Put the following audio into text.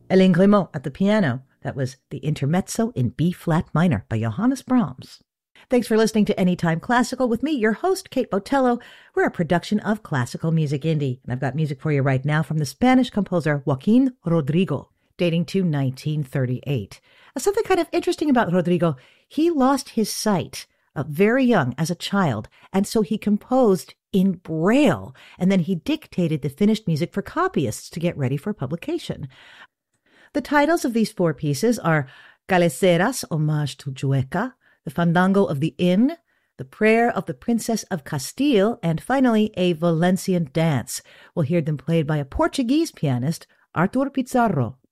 Hélène Grimaud at the piano. That was the Intermezzo in B-flat minor by Johannes Brahms. Thanks for listening to Anytime Classical with me, your host, Kate Botello. We're a production of Classical Music Indie, and I've got music for you right now from the Spanish composer Joaquín Rodrigo, dating to 1938. Something kind of interesting about Rodrigo, he lost his sight very young as a child, and so he composed in Braille, and then he dictated the finished music for copyists to get ready for publication. The titles of these four pieces are Galeceras, Homage to Chueca, The Fandango of the Inn, The Prayer of the Princess of Castile, and finally, A Valencian Dance. We'll hear them played by a Portuguese pianist, Artur Pizarro.